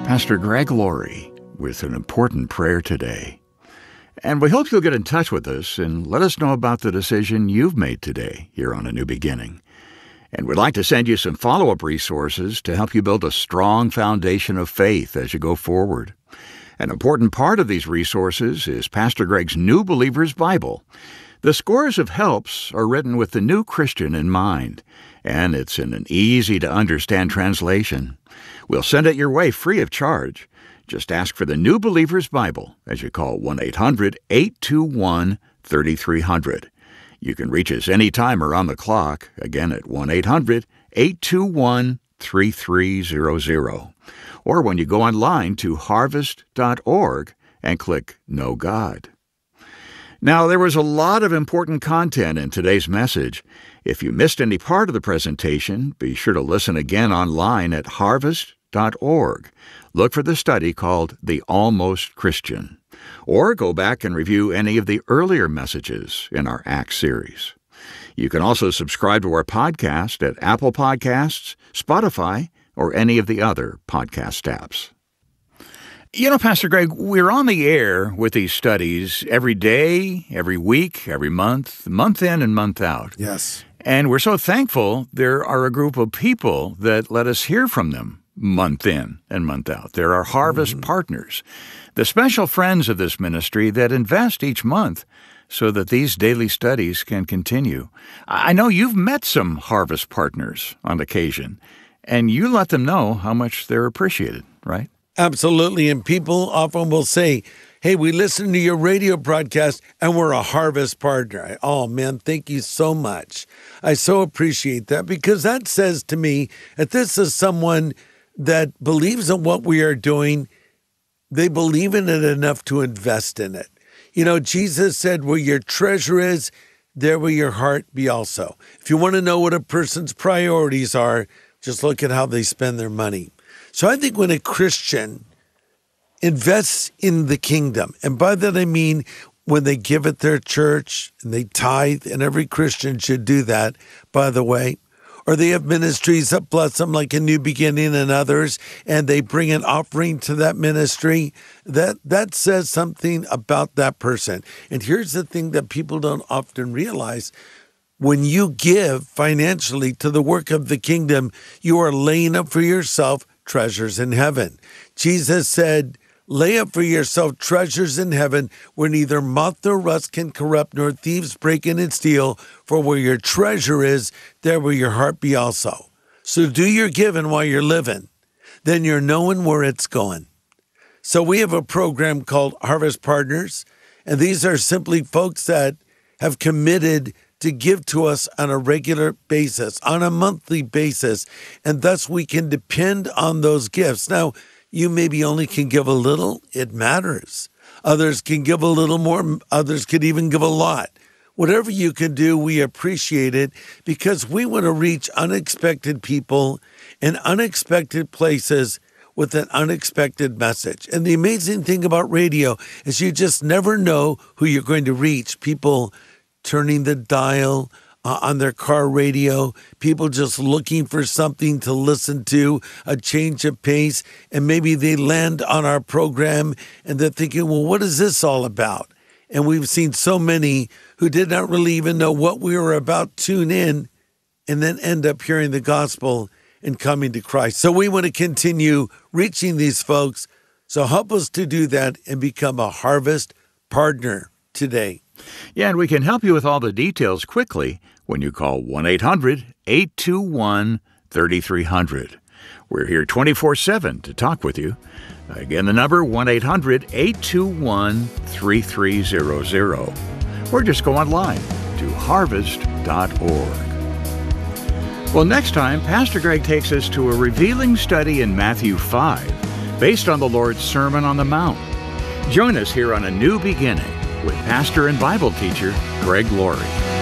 Pastor Greg Laurie with an important prayer today. And we hope you'll get in touch with us and let us know about the decision you've made today here on A New Beginning. And we'd like to send you some follow-up resources to help you build a strong foundation of faith as you go forward. An important part of these resources is Pastor Greg's New Believer's Bible. The scores of helps are written with the new Christian in mind, and it's in an easy-to-understand translation. We'll send it your way free of charge. Just ask for the New Believer's Bible as you call 1-800-821-3300. You can reach us anytime around the clock, again at 1-800-821-3300. Or when you go online to harvest.org and click Know God. Now, there was a lot of important content in today's message. If you missed any part of the presentation, be sure to listen again online at harvest.org. Look for the study called The Almost Christian. Or go back and review any of the earlier messages in our Acts series. You can also subscribe to our podcast at Apple Podcasts, Spotify, or any of the other podcast apps. You know, Pastor Greg, we're on the air with these studies every day, every week, every month in and month out. Yes. And we're so thankful there are a group of people that let us hear from them month in and month out. They're our Harvest partners, the special friends of this ministry that invest each month so that these daily studies can continue. I know you've met some Harvest partners on occasion, and you let them know how much they're appreciated, right? Absolutely. And people often will say, hey, we listen to your radio broadcast and we're a Harvest partner. Oh, man, thank you so much. I so appreciate that because that says to me that this is someone that believes in what we are doing. They believe in it enough to invest in it. You know, Jesus said, where your treasure is, there will your heart be also. If you want to know what a person's priorities are, just look at how they spend their money. So I think when a Christian invests in the kingdom, and by that I mean when they give at their church and they tithe, and every Christian should do that, by the way, or they have ministries that bless them like A New Beginning and others, and they bring an offering to that ministry, that says something about that person. And here's the thing that people don't often realize. When you give financially to the work of the kingdom, you are laying up for yourself treasures in heaven. Jesus said, lay up for yourself treasures in heaven where neither moth nor rust can corrupt nor thieves break in and steal, for where your treasure is, there will your heart be also. So do your giving while you're living. Then you're knowing where it's going. So we have a program called Harvest Partners, and these are simply folks that have committed to give to us on a regular basis, on a monthly basis, and thus we can depend on those gifts. Now, you maybe only can give a little. It matters. Others can give a little more. Others could even give a lot. Whatever you can do, we appreciate it because we want to reach unexpected people in unexpected places with an unexpected message. And the amazing thing about radio is you just never know who you're going to reach. People turning the dial on their car radio, people just looking for something to listen to, a change of pace, and maybe they land on our program and they're thinking, well, what is this all about? And we've seen so many who did not really even know what we were about, tune in, and then end up hearing the gospel and coming to Christ. So we want to continue reaching these folks. So help us to do that and become a Harvest partner today. Yeah, and we can help you with all the details quickly when you call 1-800-821-3300. We're here 24/7 to talk with you. Again, the number 1-800-821-3300. Or just go online to harvest.org. Well, next time, Pastor Greg takes us to a revealing study in Matthew 5, based on the Lord's Sermon on the Mount. Join us here on A New Beginning with pastor and Bible teacher Greg Laurie.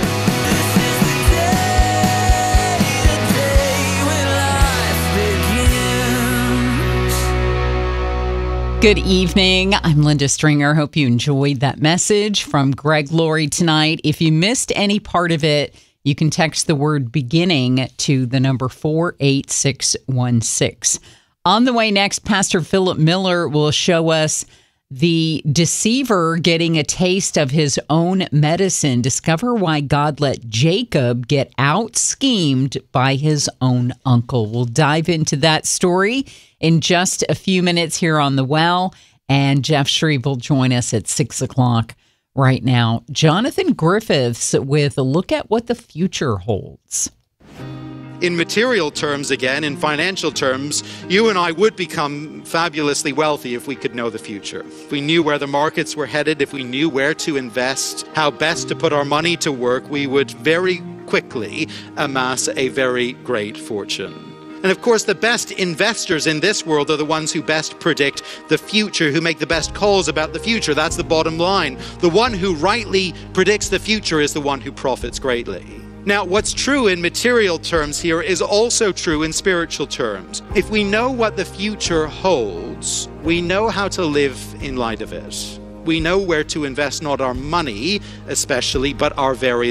Good evening. I'm Linda Stringer. Hope you enjoyed that message from Greg Laurie tonight. If you missed any part of it, you can text the word beginning to the number 48616. On the way next, Pastor Philip Miller will show us the deceiver getting a taste of his own medicine. Discover why God let Jacob get out-schemed by his own uncle. We'll dive into that story in just a few minutes here on The Well. And Jeff Shreve will join us at 6 o'clock right now. Jonathan Griffiths with a look at what the future holds. In material terms, again, in financial terms, you and I would become fabulously wealthy if we could know the future. If we knew where the markets were headed, if we knew where to invest, how best to put our money to work, we would very quickly amass a very great fortune. And of course, the best investors in this world are the ones who best predict the future, who make the best calls about the future. That's the bottom line. The one who rightly predicts the future is the one who profits greatly. Now, what's true in material terms here is also true in spiritual terms. If we know what the future holds, we know how to live in light of it. We know where to invest not our money, especially, but our very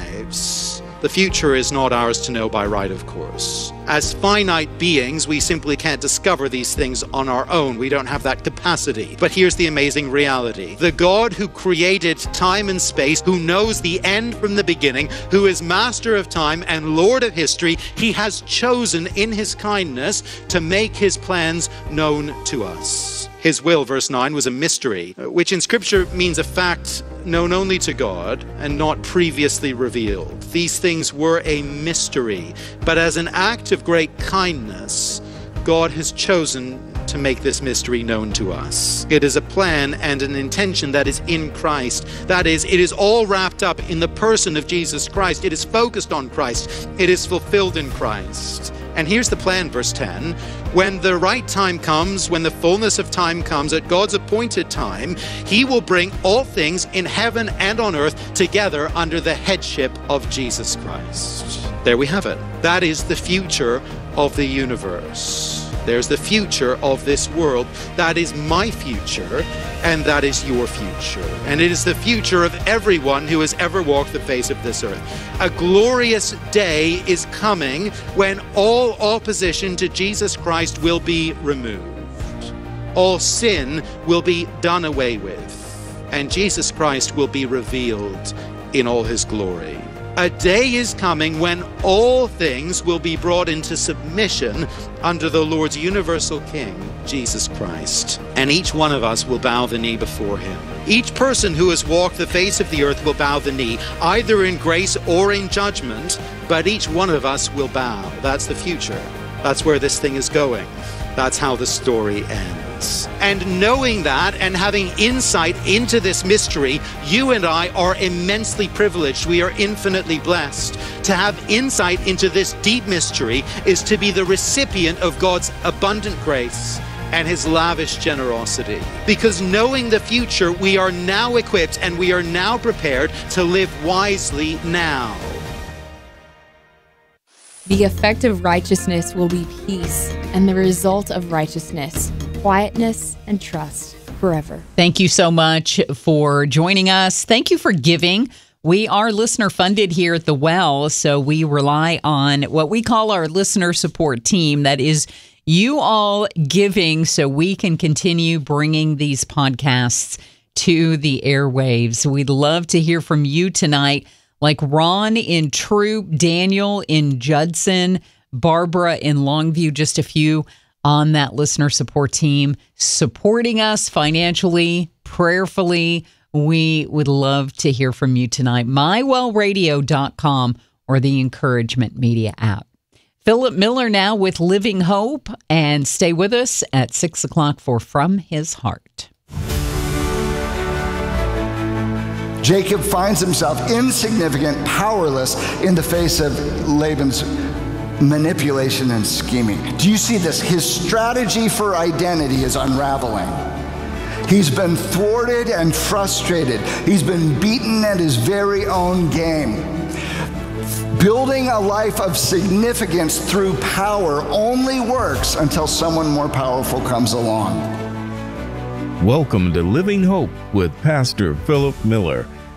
lives. The future is not ours to know by right, of course. As finite beings, we simply can't discover these things on our own. We don't have that capacity. But here's the amazing reality. The God who created time and space, who knows the end from the beginning, who is master of time and Lord of history, he has chosen in his kindness to make his plans known to us. His will, verse 9, was a mystery, which in Scripture means a fact known only to God and not previously revealed. These things were a mystery, but as an act of great kindness, God has chosen to make this mystery known to us. It is a plan and an intention that is in Christ. That is, it is all wrapped up in the person of Jesus Christ. It is focused on Christ. It is fulfilled in Christ. And here's the plan, verse 10. When the right time comes, when the fullness of time comes, at God's appointed time, he will bring all things in heaven and on earth together under the headship of Jesus Christ. There we have it. That is the future of the universe. There's the future of this world. That is my future, and that is your future. And it is the future of everyone who has ever walked the face of this earth. A glorious day is coming when all opposition to Jesus Christ will be removed. All sin will be done away with, and Jesus Christ will be revealed in all his glory. A day is coming when all things will be brought into submission under the Lord's universal King, Jesus Christ. And each one of us will bow the knee before him. Each person who has walked the face of the earth will bow the knee, either in grace or in judgment, but each one of us will bow. That's the future. That's where this thing is going. That's how the story ends. And knowing that and having insight into this mystery, you and I are immensely privileged. We are infinitely blessed. To have insight into this deep mystery is to be the recipient of God's abundant grace and his lavish generosity. Because knowing the future, we are now equipped and we are now prepared to live wisely now. The effect of righteousness will be peace, and the result of righteousness, quietness and trust forever. Thank you so much for joining us. Thank you for giving. We are listener funded here at The Well, so we rely on what we call our listener support team. That is you all giving so we can continue bringing these podcasts to the airwaves. We'd love to hear from you tonight. Like Ron in Troop, Daniel in Judson, Barbara in Longview, just a few on that listener support team supporting us financially, prayerfully. We would love to hear from you tonight. MyWellRadio.com or the Encouragement Media app. Philip Miller now with Living Hope, and stay with us at 6 o'clock for From His Heart. Jacob finds himself insignificant, powerless in the face of Laban's manipulation and scheming. Do you see this? His strategy for identity is unraveling. He's been thwarted and frustrated. He's been beaten at his very own game. Building a life of significance through power only works until someone more powerful comes along. Welcome to Living Hope with Pastor Philip Miller.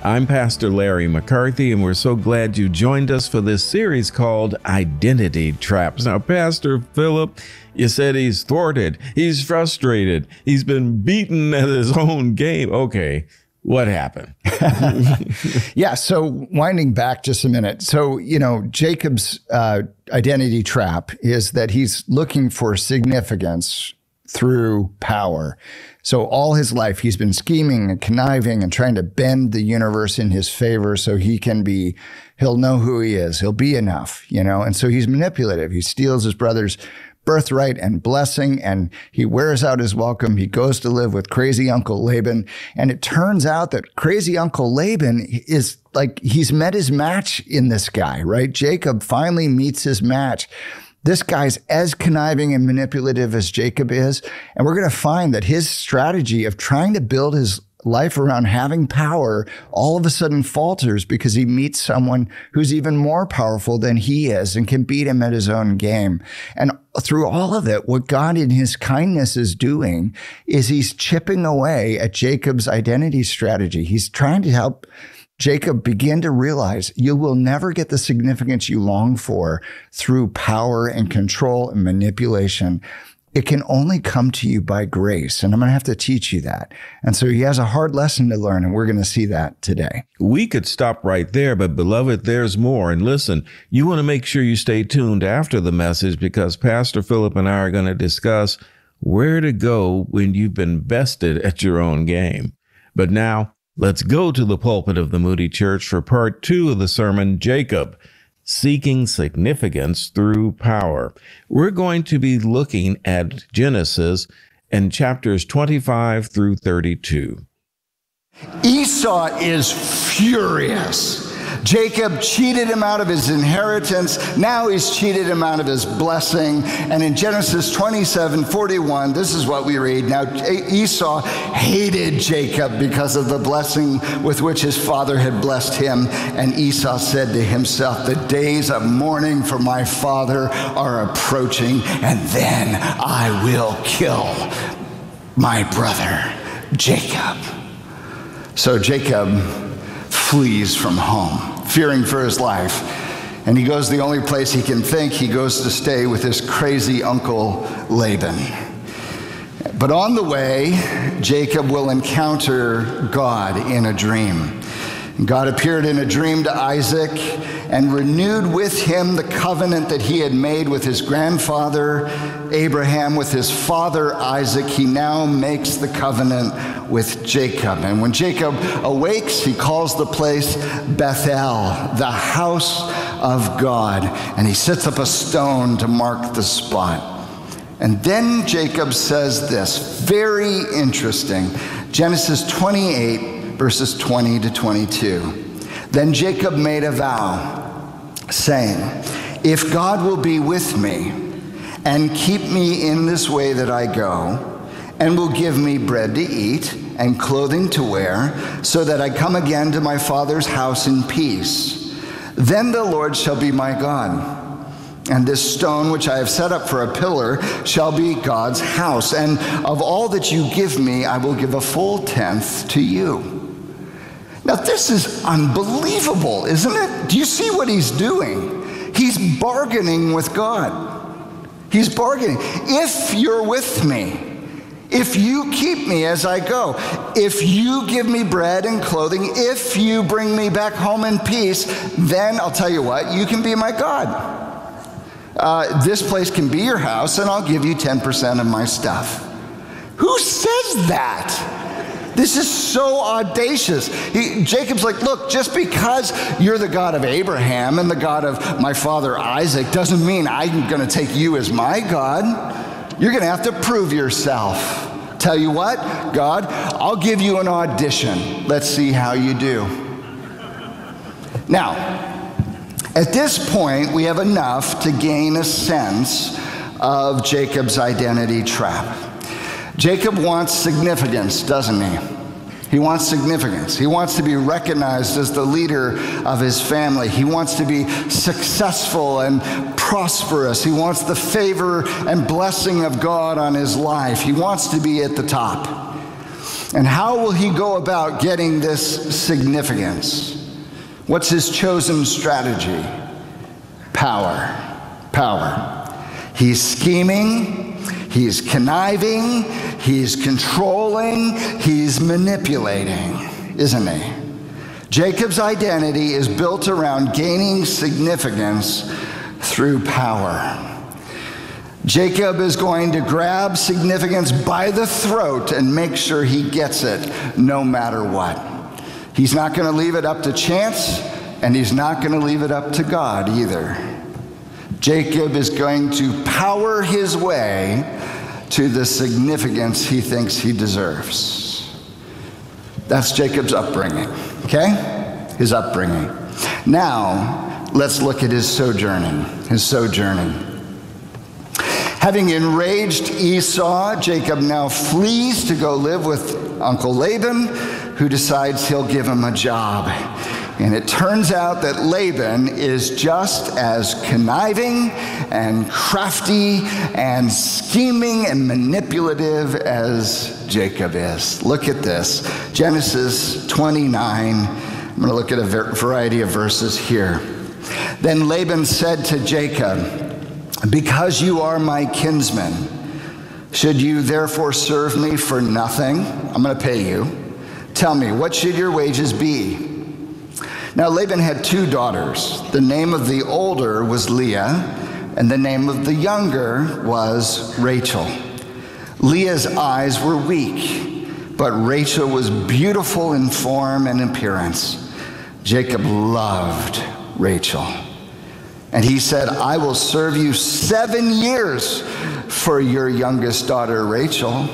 I'm Pastor Larry McCarthy, and we're so glad you joined us for this series called Identity Traps. Now, Pastor Philip, you said he's thwarted, he's frustrated, he's been beaten at his own game. Okay, what happened? Yeah, so winding back just a minute. So, Jacob's identity trap is that he's looking for significance through power. So all his life, he's been scheming and conniving and trying to bend the universe in his favor so he'll know who he is. He'll be enough, and so he's manipulative. He steals his brother's birthright and blessing, and he wears out his welcome. He goes to live with crazy Uncle Laban. And it turns out that crazy Uncle Laban is he's met his match in this guy, right? Jacob finally meets his match. This guy's as conniving and manipulative as Jacob is. And we're going to find that his strategy of trying to build his life around having power all of a sudden falters because he meets someone who's even more powerful than he is and can beat him at his own game. And through all of it, what God in his kindness is doing is he's chipping away at Jacob's identity strategy. He's trying to help Jacob begin to realize you will never get the significance you long for through power and control and manipulation. It can only come to you by grace. And I'm going to have to teach you that. And so he has a hard lesson to learn, and we're going to see that today. We could stop right there, but beloved, there's more. And listen, you want to make sure you stay tuned after the message, because Pastor Philip and I are going to discuss where to go when you've been bested at your own game. But now, let's go to the pulpit of the Moody Church for part 2 of the sermon, Jacob, Seeking Significance Through Power. We're going to be looking at Genesis and chapters 25 through 32. Esau is furious. Jacob cheated him out of his inheritance. Now he's cheated him out of his blessing. And in Genesis 27:41, this is what we read. Now Esau hated Jacob because of the blessing with which his father had blessed him. And Esau said to himself, the days of mourning for my father are approaching, and then I will kill my brother Jacob. So Jacob flees from home, fearing for his life. And he goes the only place he can think. He goes to stay with his crazy uncle Laban. But on the way, Jacob will encounter God in a dream. God appeared in a dream to Isaac and renewed with him the covenant that he had made with his grandfather Abraham, with his father Isaac. He now makes the covenant with Jacob. And when Jacob awakes, he calls the place Bethel, the house of God. And he sets up a stone to mark the spot. And then Jacob says this, very interesting, Genesis 28, verses 20 to 22. Then Jacob made a vow, saying, if God will be with me and keep me in this way that I go, and will give me bread to eat and clothing to wear, so that I come again to my father's house in peace, then the Lord shall be my God. And this stone which I have set up for a pillar shall be God's house. And of all that you give me, I will give a full tenth to you. Now, this is unbelievable, isn't it? Do you see what he's doing? He's bargaining with God. He's bargaining. If you're with me, if you keep me as I go, if you give me bread and clothing, if you bring me back home in peace, then I'll tell you what, you can be my God. This place can be your house, and I'll give you 10% of my stuff. Who says that? This is so audacious. Jacob's like, look, just because you're the God of Abraham and the God of my father Isaac doesn't mean I'm going to take you as my God. You're going to have to prove yourself. Tell you what, God, I'll give you an audition. Let's see how you do. Now, at this point, we have enough to gain a sense of Jacob's identity trap. Jacob wants significance, doesn't he? He wants significance. He wants to be recognized as the leader of his family. He wants to be successful and prosperous. He wants the favor and blessing of God on his life. He wants to be at the top. And how will he go about getting this significance? What's his chosen strategy? Power. He's scheming, he's conniving, he's controlling, he's manipulating, isn't he? Jacob's identity is built around gaining significance through power. Jacob is going to grab significance by the throat and make sure he gets it no matter what. He's not going to leave it up to chance, and he's not going to leave it up to God either. Jacob is going to power his way to the significance he thinks he deserves. That's Jacob's upbringing, okay? His upbringing. Now, let's look at his sojourning. Having enraged Esau, Jacob now flees to go live with Uncle Laban, who decides he'll give him a job. And it turns out that Laban is just as conniving and crafty and scheming and manipulative as Jacob is. Look at this. Genesis 29. I'm going to look at a variety of verses here. Then Laban said to Jacob, "Because you are my kinsman, should you therefore serve me for nothing? I'm going to pay you. Tell me, what should your wages be?" Now Laban had 2 daughters. The name of the older was Leah, and the name of the younger was Rachel. Leah's eyes were weak, but Rachel was beautiful in form and appearance. Jacob loved Rachel. And he said, "I will serve you 7 years for your youngest daughter, Rachel."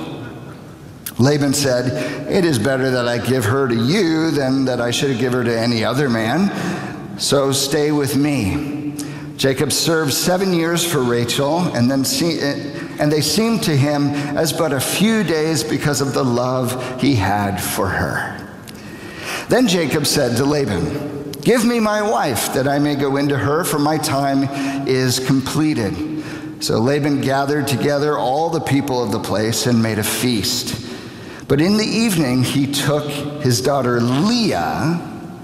Laban said, "It is better that I give her to you than that I should give her to any other man. So stay with me." Jacob served 7 years for Rachel, and they seemed to him as but a few days because of the love he had for her. Then Jacob said to Laban, "Give me my wife, that I may go into her, for my time is completed." So Laban gathered together all the people of the place and made a feast. But in the evening he took his daughter Leah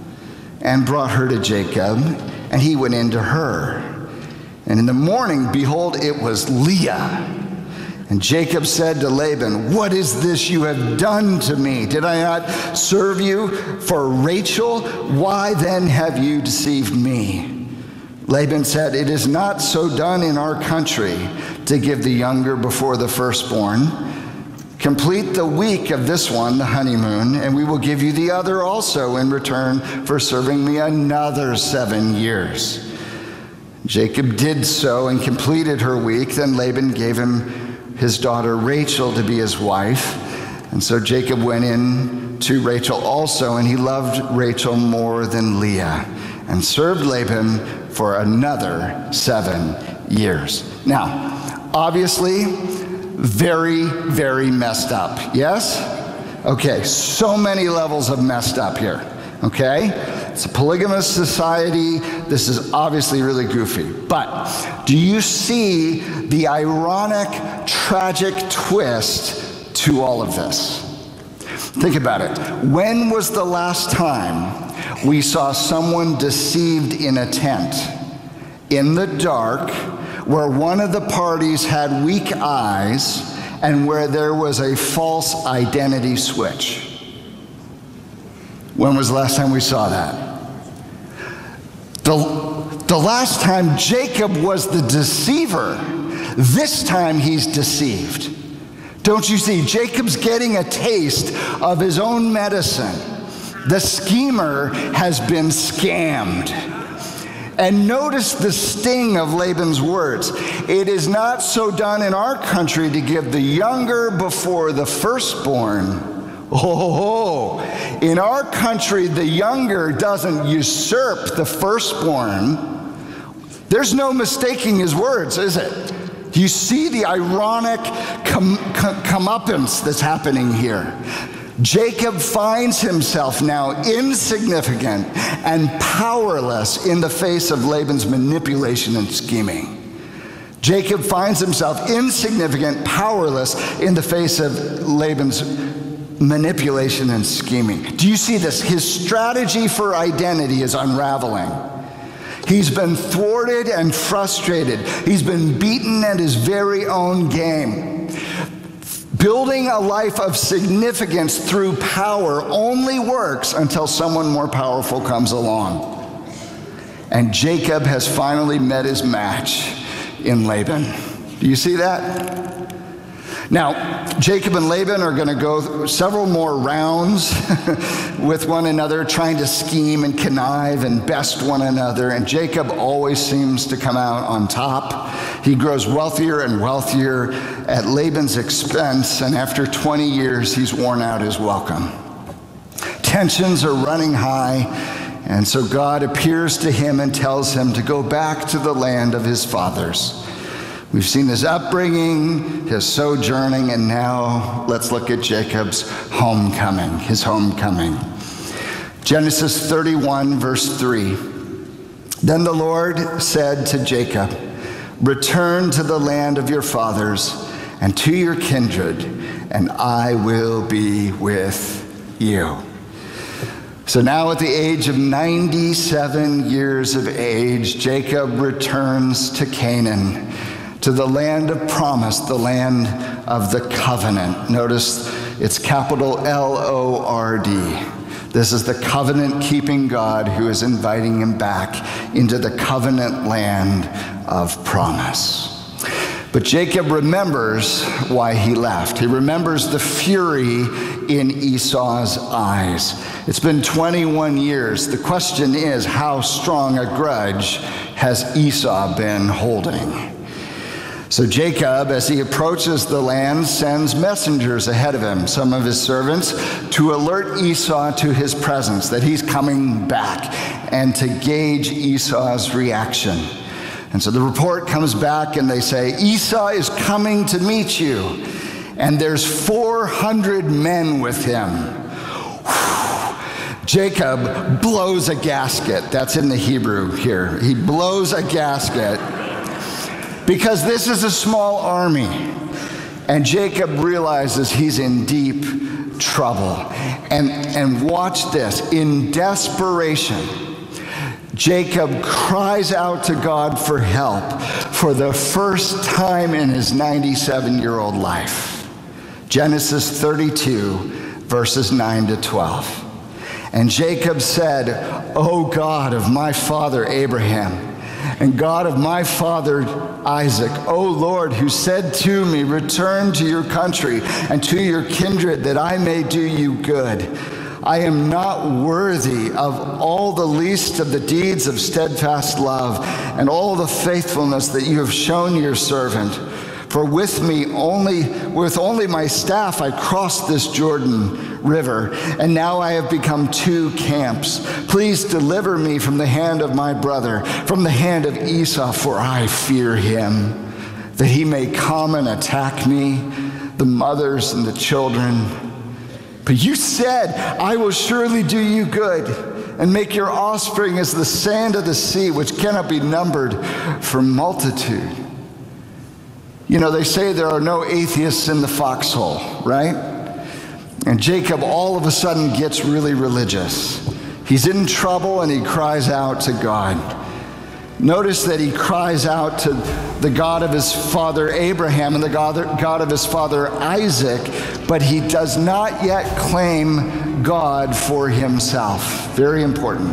and brought her to Jacob, and he went into her. And in the morning, behold, it was Leah. And Jacob said to Laban, "What is this you have done to me? Did I not serve you for Rachel? Why then have you deceived me?" Laban said, "It is not so done in our country to give the younger before the firstborn. Complete the week of this one, the honeymoon, and we will give you the other also in return for serving me another 7 years." Jacob did so and completed her week. Then Laban gave him his daughter Rachel to be his wife. And so Jacob went in to Rachel also, and he loved Rachel more than Leah, and served Laban for another 7 years. Now, obviously, very, very messed up. Yes? Okay, so many levels of messed up here. Okay? It's a polygamous society. This is obviously really goofy. But do you see the ironic, tragic twist to all of this? Think about it. When was the last time we saw someone deceived in a tent, in the dark, where one of the parties had weak eyes and where there was a false identity switch? When was the last time we saw that? The last time Jacob was the deceiver. This time he's deceived. Don't you see? Jacob's getting a taste of his own medicine. The schemer has been scammed. And notice the sting of Laban's words. "It is not so done in our country to give the younger before the firstborn." Oh, in our country, the younger doesn't usurp the firstborn. There's no mistaking his words, is it? You see the ironic comeuppance that's happening here. Jacob finds himself now insignificant and powerless in the face of Laban's manipulation and scheming. Jacob finds himself insignificant, powerless in the face of Laban's manipulation and scheming. Do you see this? His strategy for identity is unraveling. He's been thwarted and frustrated. He's been beaten at his very own game. Building a life of significance through power only works until someone more powerful comes along. And Jacob has finally met his match in Laban. Do you see that? Now, Jacob and Laban are going to go several more rounds with one another, trying to scheme and connive and best one another. And Jacob always seems to come out on top. He grows wealthier and wealthier at Laban's expense. And after 20 years, he's worn out his welcome. Tensions are running high. And so God appears to him and tells him to go back to the land of his fathers. We've seen his upbringing, his sojourning, and now let's look at Jacob's homecoming, his homecoming. Genesis 31, verse 3. Then the Lord said to Jacob, return to the land of your fathers and to your kindred, and I will be with you. So now at the age of 97 years of age, Jacob returns to Canaan, to the land of promise, the land of the covenant. Notice it's capital L-O-R-D. This is the covenant-keeping God who is inviting him back into the covenant land of promise. But Jacob remembers why he left. He remembers the fury in Esau's eyes. It's been 21 years. The question is, how strong a grudge has Esau been holding? So Jacob, as he approaches the land, sends messengers ahead of him, some of his servants, to alert Esau to his presence, that he's coming back, and to gauge Esau's reaction. And so the report comes back and they say, Esau is coming to meet you, and there's 400 men with him. Whew. Jacob blows a gasket. That's in the Hebrew here. He blows a gasket. Because this is a small army. And Jacob realizes he's in deep trouble. And watch this. In desperation, Jacob cries out to God for help for the first time in his 97-year-old life. Genesis 32, verses 9 to 12. And Jacob said, O God of my father Abraham, and God of my father Isaac, O Lord, who said to me, return to your country and to your kindred, that I may do you good. I am not worthy of all the least of the deeds of steadfast love and all the faithfulness that you have shown your servant. For with only my staff I crossed this Jordan River, and now I have become two camps. Please deliver me from the hand of my brother, from the hand of Esau, for I fear him, that he may come and attack me, the mothers and the children. But you said, I will surely do you good, and make your offspring as the sand of the sea, which cannot be numbered for multitude. You know, they say there are no atheists in the foxhole, right? And Jacob all of a sudden gets really religious. He's in trouble and he cries out to God. Notice that he cries out to the God of his father Abraham and the God of his father Isaac, but he does not yet claim God for himself. Very important.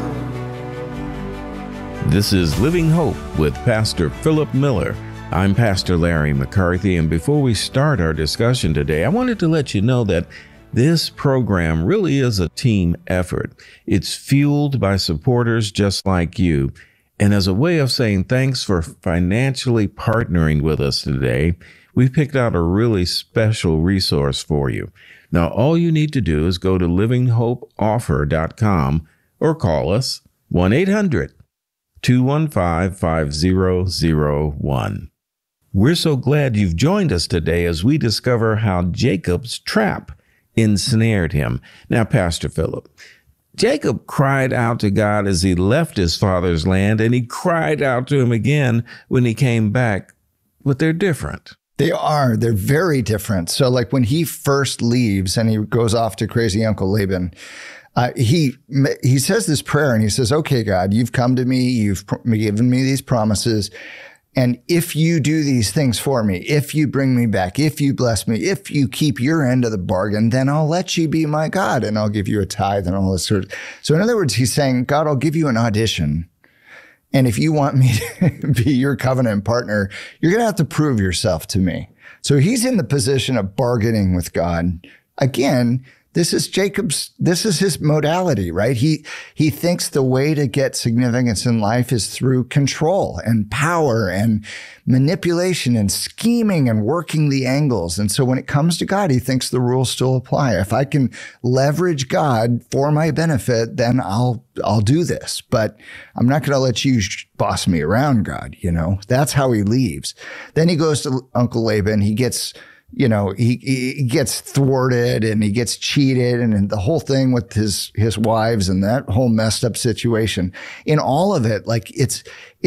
This is Living Hope with Pastor Philip Miller. I'm Pastor Larry McCarthy, and before we start our discussion today, I wanted to let you know that this program really is a team effort. It's fueled by supporters just like you. And as a way of saying thanks for financially partnering with us today, we've picked out a really special resource for you. Now, all you need to do is go to livinghopeoffer.com or call us 1-800-215-5001. We're so glad you've joined us today as we discover how Jacob's trap ensnared him. Now, Pastor Philip, Jacob cried out to God as he left his father's land, and he cried out to him again when he came back, but they're different. They are. They're very different. So like when he first leaves and he goes off to crazy Uncle Laban, he says this prayer and he says, okay, God, you've come to me. You've given me these promises. And if you do these things for me, if you bring me back, if you bless me, if you keep your end of the bargain, then I'll let you be my God and I'll give you a tithe and all this sort of. So in other words, he's saying, God, I'll give you an audition. And if you want me to be your covenant partner, you're going to have to prove yourself to me. So he's in the position of bargaining with God. Again, this is his modality, right? He thinks the way to get significance in life is through control and power and manipulation and scheming and working the angles. And so when it comes to God, he thinks the rules still apply. If I can leverage God for my benefit, then I'll do this, but I'm not going to let you boss me around, God. That's how he leaves. Then he goes to Uncle Laban. He gets he gets thwarted and he gets cheated and the whole thing with his wives and that whole messed up situation. In all of it, like it's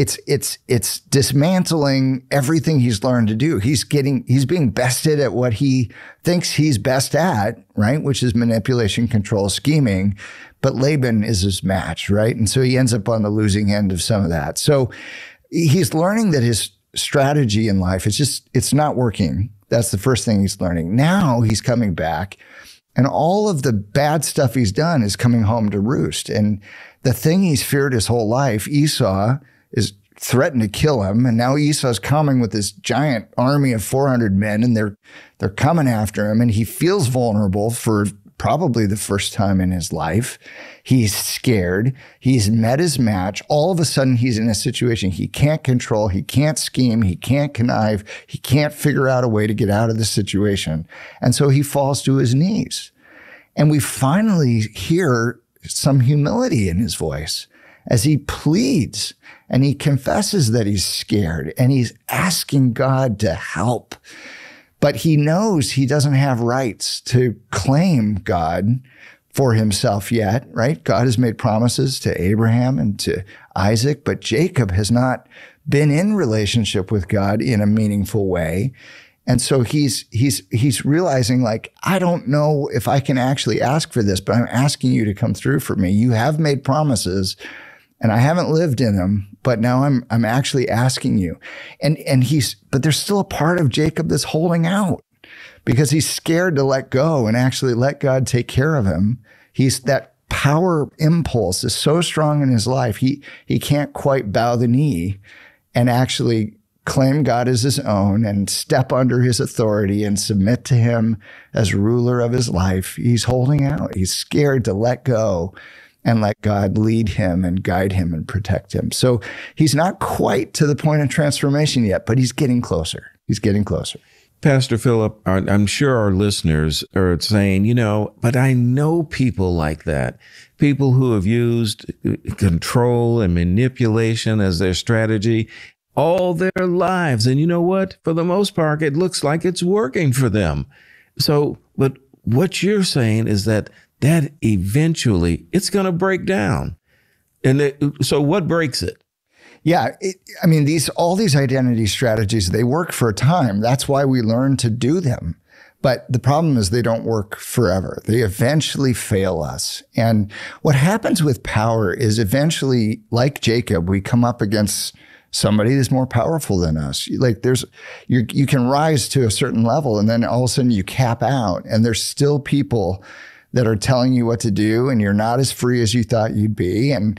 dismantling everything he's learned to do. He's being bested at what he thinks he's best at, right? Which is manipulation, control, scheming. But Laban is his match, right? And so he ends up on the losing end of some of that. So he's learning that his strategy in life it's not working. That's the first thing he's learning. Now he's coming back and all of the bad stuff he's done is coming home to roost. And the thing he's feared his whole life, Esau, is threatened to kill him. And now Esau's coming with this giant army of 400 men and they're coming after him and he feels vulnerable for probably the first time in his life. He's scared. He's met his match. All of a sudden, he's in a situation he can't control. He can't scheme. He can't connive. He can't figure out a way to get out of the situation. And so he falls to his knees. And we finally hear some humility in his voice as he pleads and he confesses that he's scared and he's asking God to help. But he knows he doesn't have rights to claim God for himself yet, right? God has made promises to Abraham and to Isaac, but Jacob has not been in relationship with God in a meaningful way. And so he's realizing, like, I don't know if I can actually ask for this, but I'm asking you to come through for me. You have made promises and I haven't lived in them, but now I'm actually asking you. But there's still a part of Jacob that's holding out because he's scared to let go and actually let God take care of him. That power impulse is so strong in his life. He can't quite bow the knee and actually claim God as his own and step under his authority and submit to him as ruler of his life. He's holding out. He's scared to let go and let God lead him and guide him and protect him. So he's not quite to the point of transformation yet, but he's getting closer. He's getting closer. Pastor Philip, I'm sure our listeners are saying, but I know people like that, people who have used control and manipulation as their strategy all their lives. And you know what? For the most part, it looks like it's working for them. So, but what you're saying is that eventually it's going to break down. And so what breaks it? Yeah. All these identity strategies, they work for a time. That's why we learn to do them. But the problem is they don't work forever. They eventually fail us. And what happens with power is eventually, like Jacob, we come up against somebody that's more powerful than us. Like you can rise to a certain level and then all of a sudden you cap out and there's still people that are telling you what to do and you're not as free as you thought you'd be. And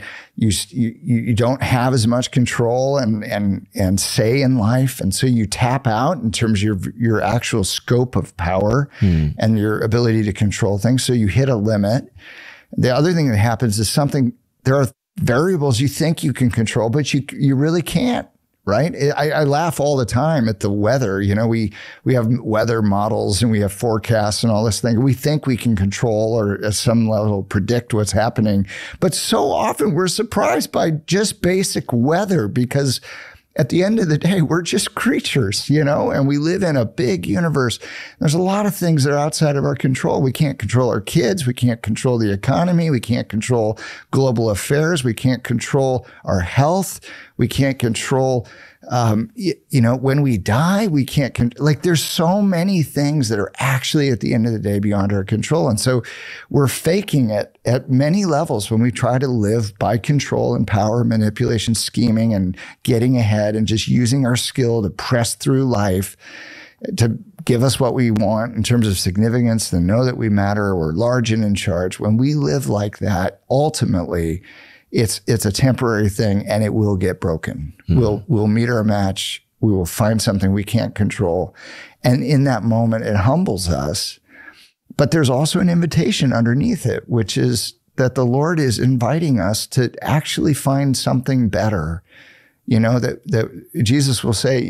you don't have as much control and say in life. And so you tap out in terms of your actual scope of power and your ability to control things. So you hit a limit. The other thing that happens is there are variables you think you can control, but you really can't. Right? I laugh all the time at the weather. We have weather models and we have forecasts and all this thing. We think we can control or at some level predict what's happening. But so often we're surprised by just basic weather because at the end of the day, we're just creatures, and we live in a big universe. There's a lot of things that are outside of our control. We can't control our kids. We can't control the economy. We can't control global affairs. We can't control our health. We can't control When we die, we can't, there's so many things that are actually at the end of the day beyond our control. And so we're faking it at many levels when we try to live by control and power, manipulation, scheming, and getting ahead and just using our skill to press through life to give us what we want in terms of significance, to know that we matter, we're large and in charge. When we live like that, ultimately, it's a temporary thing and it will get broken. Mm-hmm. We'll meet our match. We will find something we can't control. And in that moment, it humbles us. But there's also an invitation underneath it, which is that the Lord is inviting us to actually find something better. That Jesus will say,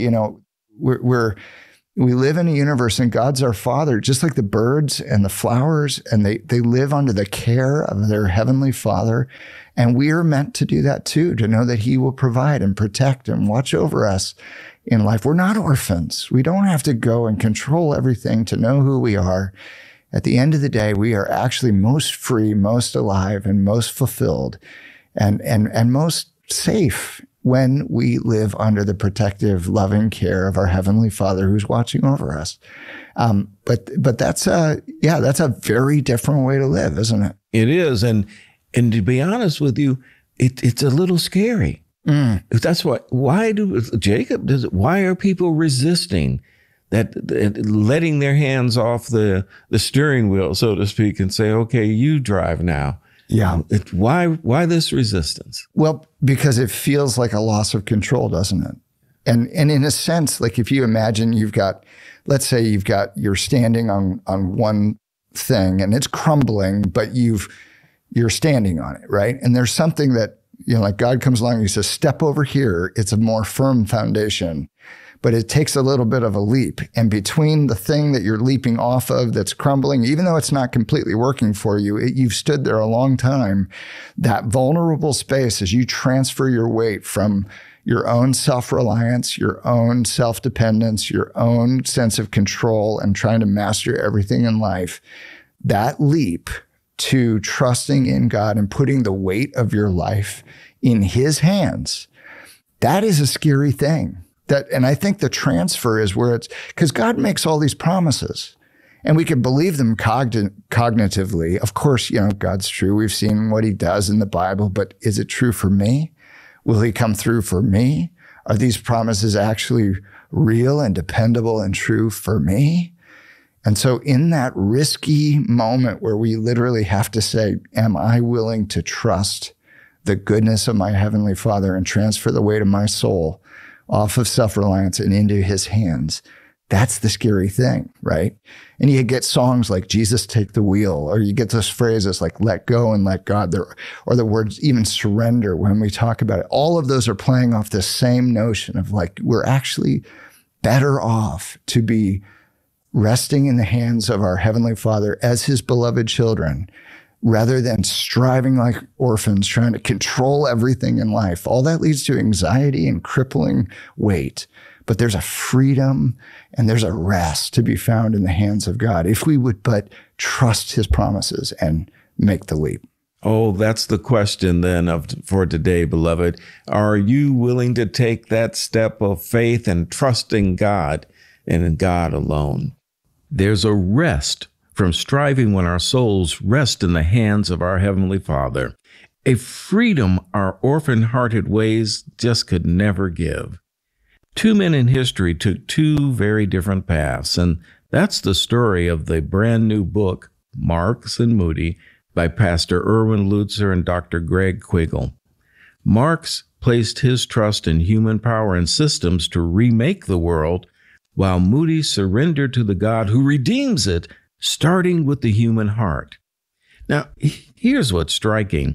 we live in a universe and God's our Father, just like the birds and the flowers, and they live under the care of their Heavenly Father. And we are meant to do that too, to know that He will provide and protect and watch over us in life. We're not orphans. We don't have to go and control everything to know who we are. At the end of the day, we are actually most free, most alive, and most fulfilled and most safe when we live under the protective, loving care of our Heavenly Father who's watching over us. But that's a very different way to live, isn't it? It is. And to be honest with you, it's a little scary. That's why are people resisting that, letting their hands off the steering wheel, so to speak, and say, okay, you drive now. Yeah. Why this resistance? Well, because it feels like a loss of control, doesn't it? And in a sense, like if you imagine let's say you're standing on one thing and it's crumbling, but you're standing on it, right? And there's something that, like God comes along and He says, step over here. It's a more firm foundation, but it takes a little bit of a leap. And between the thing that you're leaping off of that's crumbling, even though it's not completely working for you, you've stood there a long time, that vulnerable space as you transfer your weight from your own self-reliance, your own self-dependence, your own sense of control and trying to master everything in life, that leap to trusting in God and putting the weight of your life in His hands, that is a scary thing. And I think the transfer is where because God makes all these promises and we can believe them cognitively. Of course, God's true. We've seen what He does in the Bible, but is it true for me? Will He come through for me? Are these promises actually real and dependable and true for me? And so in that risky moment where we literally have to say, am I willing to trust the goodness of my Heavenly Father and transfer the weight of my soul off of self-reliance and into His hands? That's the scary thing, right? And you get songs like Jesus Take the Wheel, or you get those phrases like let go and let God, or the words even surrender when we talk about it. All of those are playing off this same notion of we're actually better off to be resting in the hands of our Heavenly Father as His beloved children, rather than striving like orphans, trying to control everything in life. All that leads to anxiety and crippling weight. But there's a freedom and there's a rest to be found in the hands of God if we would but trust His promises and make the leap. Oh, that's the question then for today, beloved. Are you willing to take that step of faith and trusting God and in God alone? There's a rest from striving when our souls rest in the hands of our Heavenly Father, a freedom our orphan-hearted ways just could never give. Two men in history took two very different paths, and that's the story of the brand new book, Marx and Moody, by Pastor Erwin Lutzer and Dr. Greg Quiggle. Marx placed his trust in human power and systems to remake the world, while Moody surrendered to the God who redeems it, starting with the human heart. Now, here's what's striking.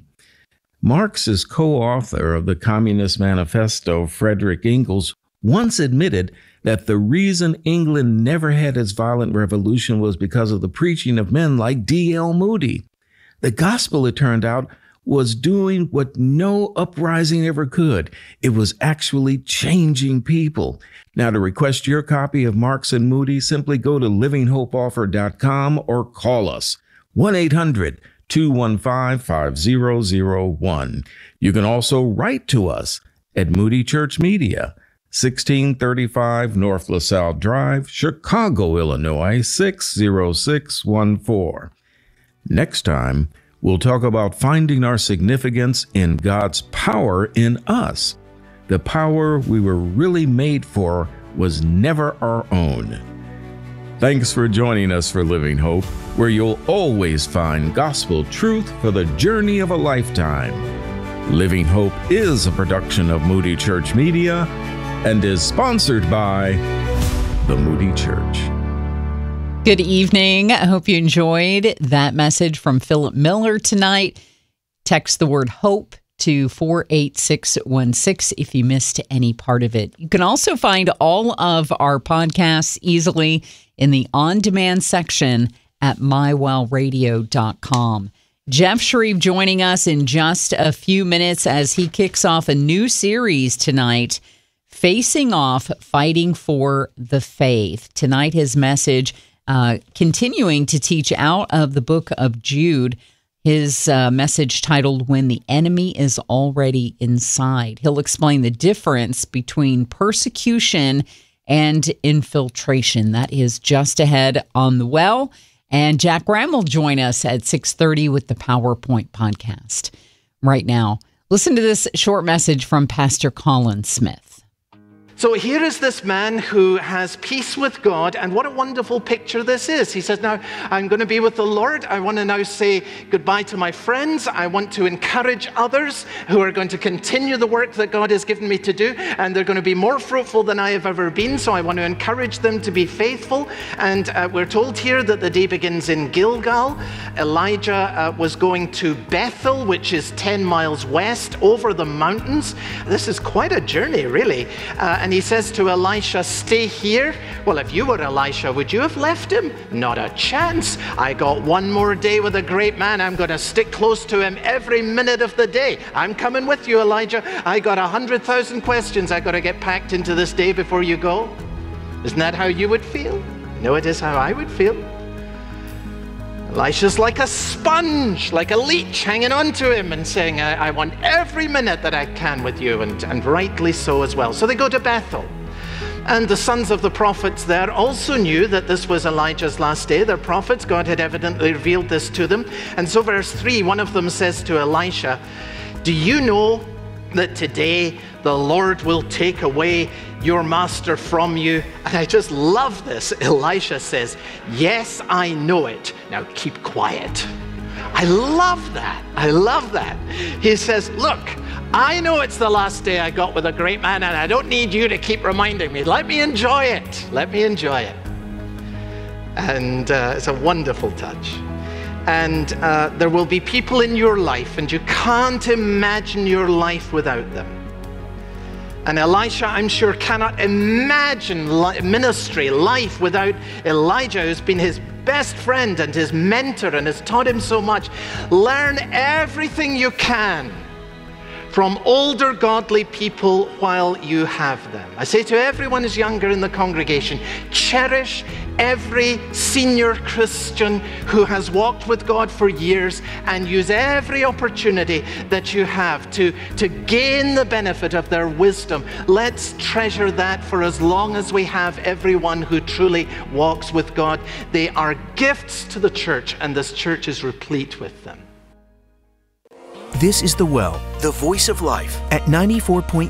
Marx's co-author of the Communist Manifesto, Frederick Engels, once admitted that the reason England never had its violent revolution was because of the preaching of men like D.L. Moody. The gospel, it turned out, was doing what no uprising ever could. It was actually changing people. Now, to request your copy of Marx and Moody, simply go to livinghopeoffer.com or call us, 1-800-215-5001. You can also write to us at Moody Church Media, 1635 North LaSalle Drive, Chicago, Illinois, 60614. Next time, we'll talk about finding our significance in God's power in us. The power we were really made for was never our own. Thanks for joining us for Living Hope, where you'll always find gospel truth for the journey of a lifetime. Living Hope is a production of Moody Church Media and is sponsored by the Moody Church. Good evening. I hope you enjoyed that message from Philip Miller tonight. Text the word HOPE to 48616 if you missed any part of it. You can also find all of our podcasts easily in the on-demand section at mywellradio.com. Jeff Shreve joining us in just a few minutes as he kicks off a new series tonight, Facing Off, Fighting for the Faith. Tonight, his message, continuing to teach out of the book of Jude, his message titled, When the Enemy is Already Inside. He'll explain the difference between persecution and infiltration. That is just ahead on The Well. And Jack Graham will join us at 6:30 with the PowerPoint podcast. Right now, listen to this short message from Pastor Colin Smith. So here is this man who has peace with God, and what a wonderful picture this is. He says, now, I'm going to be with the Lord. I want to now say goodbye to my friends. I want to encourage others who are going to continue the work that God has given me to do, and they're going to be more fruitful than I have ever been, so I want to encourage them to be faithful. And we're told here that the day begins in Gilgal. Elijah was going to Bethel, which is 10 miles west, over the mountains. This is quite a journey, really. And he says to Elisha, stay here. Well, if you were Elisha, would you have left him? Not a chance. I got one more day with a great man. I'm going to stick close to him every minute of the day. I'm coming with you, Elijah. I got 100,000 questions I got to get packed into this day before you go. Isn't that how you would feel? No, it is how I would feel. Elisha's like a sponge, like a leech, hanging on to him and saying, I want every minute that I can with you, and rightly so as well. So they go to Bethel. And the sons of the prophets there also knew that this was Elijah's last day. They're prophets. God had evidently revealed this to them. And so verse 3, one of them says to Elisha, do you know that today the Lord will take away your master from you? And I just love this. Elisha says, yes, I know it. Now keep quiet. I love that. I love that. He says, look, I know it's the last day I got with a great man, and I don't need you to keep reminding me. Let me enjoy it. Let me enjoy it. And it's a wonderful touch. And there will be people in your life, and you can't imagine your life without them. And Elisha, I'm sure, cannot imagine ministry, life without Elijah, who's been his best friend and his mentor and has taught him so much. Learn everything you can from older godly people while you have them. I say to everyone who's younger in the congregation, cherish every senior Christian who has walked with God for years, and use every opportunity that you have to gain the benefit of their wisdom. Let's treasure that for as long as we have everyone who truly walks with God. They are gifts to the church, and this church is replete with them. This is The Well, the voice of life, at 94.3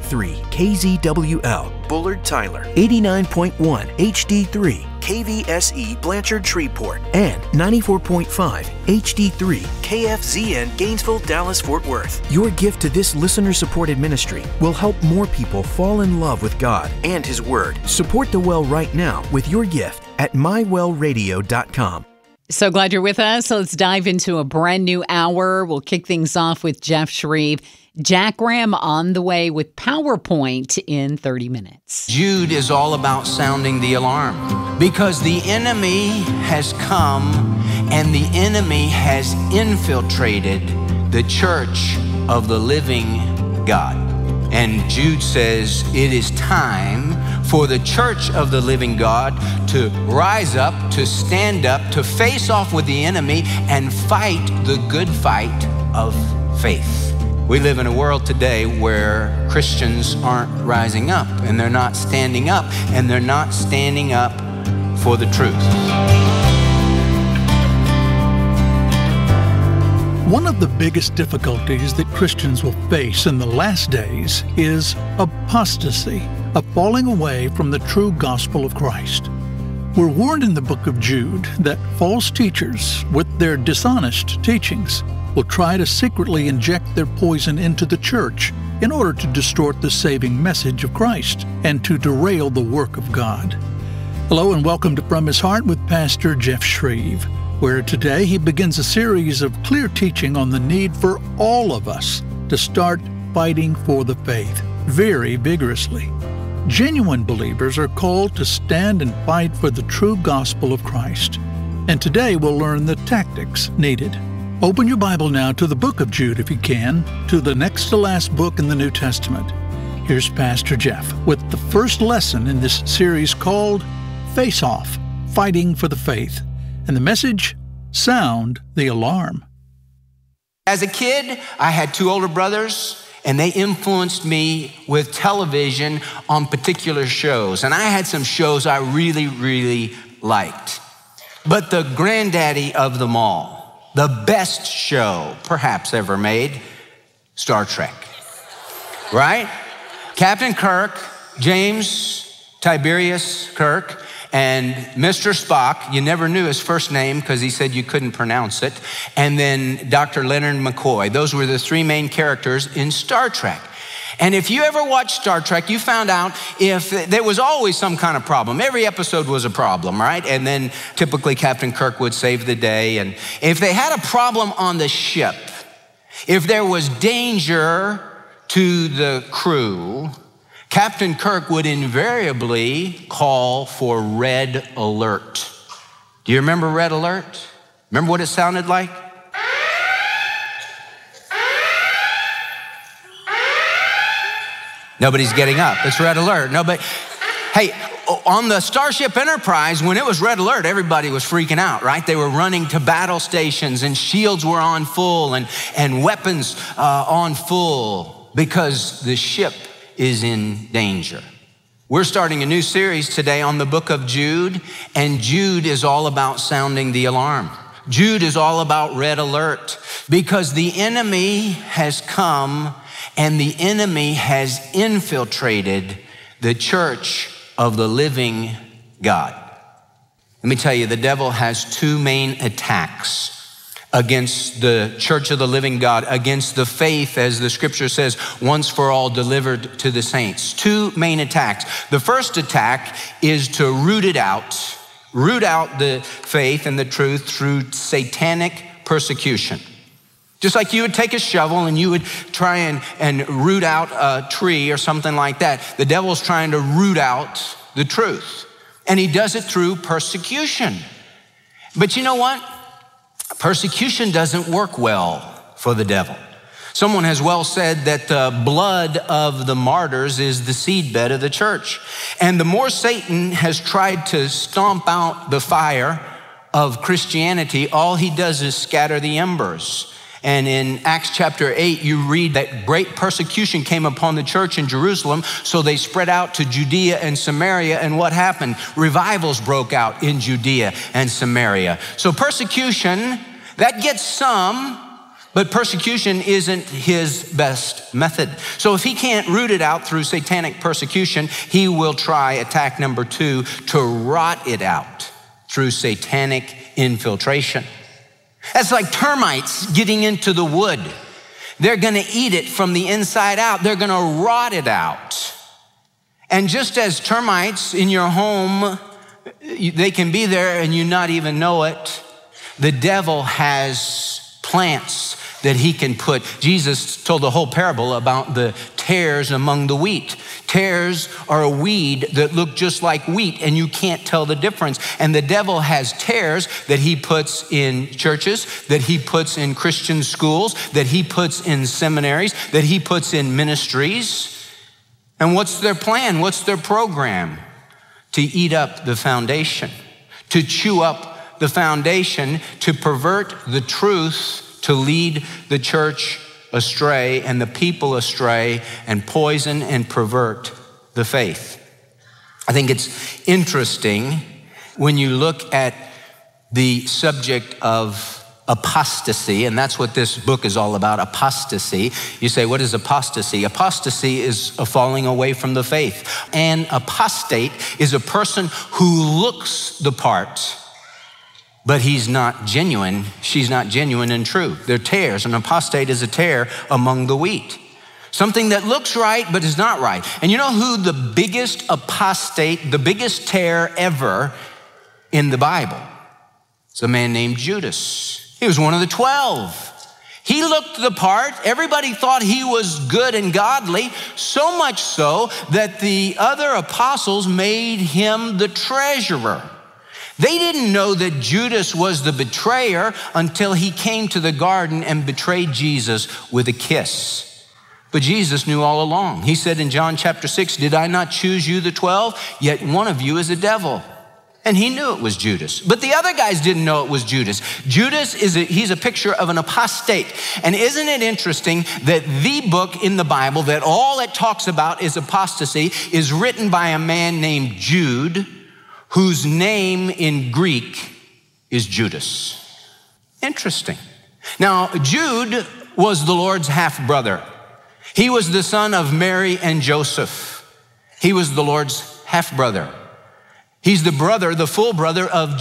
KZWL, Bullard Tyler, 89.1 HD3, KVSE Blanchard Shreveport, and 94.5 HD3 KFZN Gainesville, Dallas, Fort Worth. Your gift to this listener-supported ministry will help more people fall in love with God and His Word. Support The Well right now with your gift at mywellradio.com. So glad you're with us. So let's dive into a brand new hour. We'll kick things off with Jeff Shreve. Jack Graham on the way with PowerPoint in 30 minutes. Jude is all about sounding the alarm, because the enemy has come and the enemy has infiltrated the church of the living God. And Jude says it is time for the church of the living God to rise up, to stand up, to face off with the enemy and fight the good fight of faith. We live in a world today where Christians aren't rising up, and they're not standing up, and they're not standing up for the truth. One of the biggest difficulties that Christians will face in the last days is apostasy, a falling away from the true gospel of Christ. We're warned in the book of Jude that false teachers, with their dishonest teachings, will try to secretly inject their poison into the church in order to distort the saving message of Christ and to derail the work of God. Hello and welcome to From His Heart with Pastor Jeff Shreve, where today he begins a series of clear teaching on the need for all of us to start fighting for the faith very vigorously. Genuine believers are called to stand and fight for the true gospel of Christ. And today we'll learn the tactics needed. Open your Bible now to the book of Jude if you can, to the next to last book in the New Testament. Here's Pastor Jeff with the first lesson in this series called Face Off, Fighting for the Faith. And the message, Sound the Alarm. As a kid, I had two older brothers, and they influenced me with television on particular shows. And I had some shows I really liked. But the granddaddy of them all, the best show perhaps ever made, Star Trek, right? Captain Kirk, James Tiberius Kirk, and Mr. Spock, you never knew his first name because he said you couldn't pronounce it, and then Dr. Leonard McCoy. Those were the three main characters in Star Trek. And if you ever watched Star Trek, you found out if there was always some kind of problem. Every episode was a problem, right? And then typically Captain Kirk would save the day. And if they had a problem on the ship, if there was danger to the crew, Captain Kirk would invariably call for red alert. Do you remember red alert? Remember what it sounded like? Nobody's getting up. It's red alert. Nobody. Hey, on the Starship Enterprise, when it was red alert, everybody was freaking out, right? They were running to battle stations, and shields were on full, and weapons on full, because the ship is in danger. We're starting a new series today on the book of Jude, and Jude is all about sounding the alarm. Jude is all about red alert, because the enemy has come and the enemy has infiltrated the church of the living God. Let me tell you, the devil has two main attacks against the church of the living God, against the faith, as the scripture says, once for all delivered to the saints. Two main attacks. The first attack is to root out the faith and the truth through satanic persecution. Just like you would take a shovel and you would try and root out a tree or something like that. The devil's trying to root out the truth. And he does it through persecution. But you know what? Persecution doesn't work well for the devil. Someone has well said that the blood of the martyrs is the seedbed of the church. And the more Satan has tried to stomp out the fire of Christianity, all he does is scatter the embers. And in Acts chapter 8, you read that great persecution came upon the church in Jerusalem, so they spread out to Judea and Samaria, and what happened? Revivals broke out in Judea and Samaria. So persecution, that gets some, but persecution isn't his best method. So if he can't root it out through satanic persecution, he will try attack number 2 to rot it out through satanic infiltration. That's like termites getting into the wood. They're gonna eat it from the inside out. They're gonna rot it out. And just as termites in your home, they can be there and you not even know it, the devil has plants that he can put. Jesus told the whole parable about the tares among the wheat. Tares are a weed that look just like wheat, and you can't tell the difference. And the devil has tares that he puts in churches, that he puts in Christian schools, that he puts in seminaries, that he puts in ministries. And what's their plan? What's their program? To eat up the foundation, to chew up the foundation, to pervert the truth, to lead the church astray and the people astray and poison and pervert the faith. I think it's interesting when you look at the subject of apostasy, and that's what this book is all about, apostasy. You say, what is apostasy? Apostasy is a falling away from the faith. An apostate is a person who looks the part, but he's not genuine. She's not genuine and true. They're tares. An apostate is a tare among the wheat. Something that looks right, but is not right. And you know who the biggest apostate, the biggest tare ever in the Bible? It's a man named Judas. He was one of the 12. He looked the part. Everybody thought he was good and godly, so much so that the other apostles made him the treasurer. They didn't know that Judas was the betrayer until he came to the garden and betrayed Jesus with a kiss. But Jesus knew all along. He said in John chapter 6, did I not choose you, the 12? Yet one of you is a devil. And he knew it was Judas. But the other guys didn't know it was Judas. Judas, he's a picture of an apostate. And isn't it interesting that the book in the Bible that all it talks about is apostasy is written by a man named Jude, whose name in Greek is Judas. Interesting. Now, Jude was the Lord's half-brother. He was the son of Mary and Joseph. He was the Lord's half-brother. He's the brother, the full brother of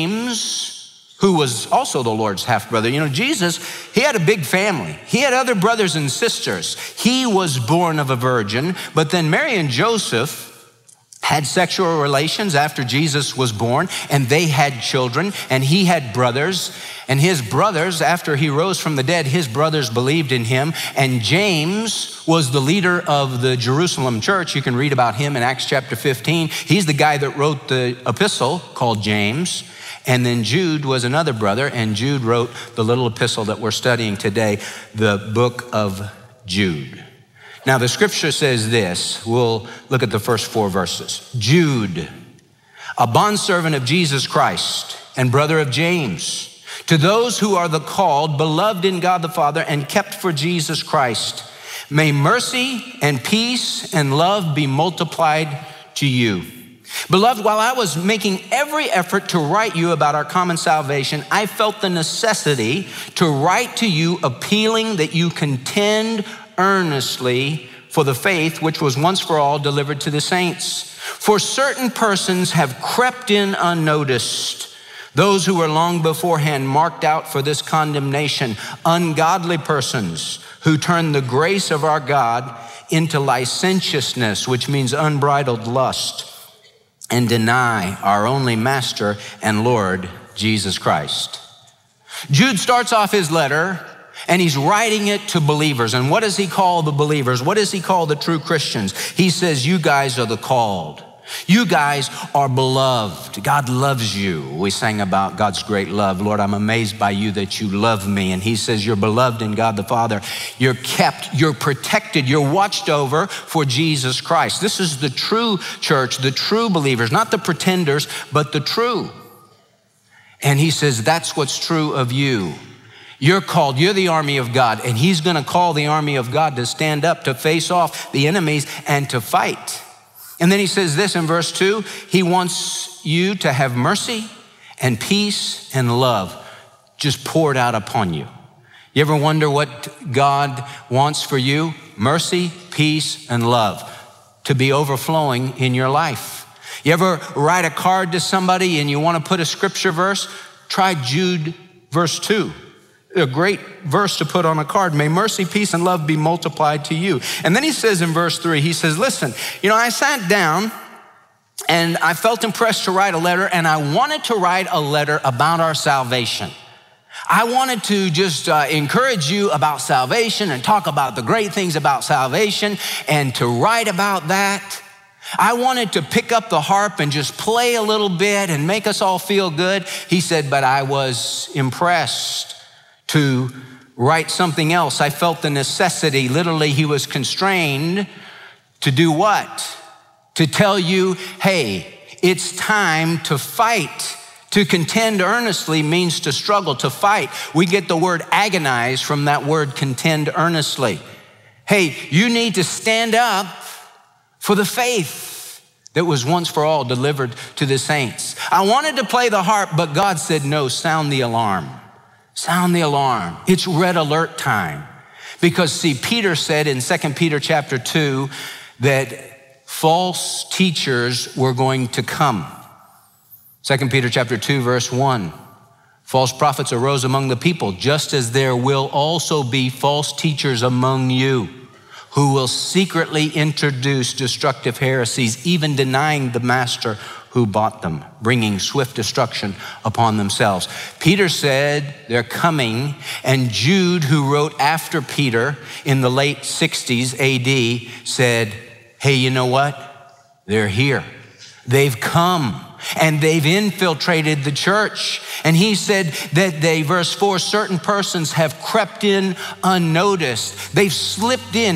James, who was also the Lord's half-brother. You know, Jesus, he had a big family. He had other brothers and sisters. He was born of a virgin, but then Mary and Joseph had sexual relations after Jesus was born, and they had children, and he had brothers, and his brothers, after he rose from the dead, his brothers believed in him, and James was the leader of the Jerusalem church. You can read about him in Acts chapter 15. He's the guy that wrote the epistle called James, and then Jude was another brother, and Jude wrote the little epistle that we're studying today, the book of Jude. Now, the scripture says this. We'll look at the first 4 verses. Jude, a bondservant of Jesus Christ and brother of James, to those who are the called, beloved in God the Father, and kept for Jesus Christ, may mercy and peace and love be multiplied to you. Beloved, while I was making every effort to write you about our common salvation, I felt the necessity to write to you appealing that you contend earnestly for the faith which was once for all delivered to the saints. For certain persons have crept in unnoticed, those who were long beforehand marked out for this condemnation, ungodly persons who turn the grace of our God into licentiousness, which means unbridled lust, and deny our only Master and Lord, Jesus Christ. Jude starts off his letter and he's writing it to believers. And what does he call the believers? What does he call the true Christians? He says, you guys are the called. You guys are beloved. God loves you. We sang about God's great love. Lord, I'm amazed by you that you love me. And he says, you're beloved in God the Father. You're kept, you're protected, you're watched over for Jesus Christ. This is the true church, the true believers, not the pretenders, but the true. And he says, that's what's true of you. You're called, you're the army of God, and he's gonna call the army of God to stand up, to face off the enemies and to fight. And then he says this in verse 2, he wants you to have mercy and peace and love just poured out upon you. You ever wonder what God wants for you? Mercy, peace, and love to be overflowing in your life. You ever write a card to somebody and you wanna put a scripture verse? Try Jude verse 2. A great verse to put on a card. May mercy, peace, and love be multiplied to you. And then he says in verse 3, he says, listen, you know, I sat down and I felt impressed to write a letter, and I wanted to write a letter about our salvation. I wanted to just encourage you about salvation and talk about the great things about salvation and to write about that. I wanted to pick up the harp and just play a little bit and make us all feel good. He said, but I was impressed to write something else. I felt the necessity, literally he was constrained to do what? To tell you, hey, it's time to fight To contend earnestly means to struggle, to fight. We get the word agonize from that word contend earnestly. Hey, you need to stand up for the faith that was once for all delivered to the saints. I wanted to play the harp, but God said, no, sound the alarm. Sound the alarm. It's red alert time. Because see, Peter said in 2 Peter chapter 2 that false teachers were going to come. 2 Peter chapter 2, verse 1. False prophets arose among the people, just as there will also be false teachers among you who will secretly introduce destructive heresies, even denying the master who bought them, bringing swift destruction upon themselves. Peter said they're coming, and Jude, who wrote after Peter in the late 60s AD, said, hey, you know what? They're here. They've come. And they've infiltrated the church. And he said that they, verse 4, certain persons have crept in unnoticed. They've slipped in.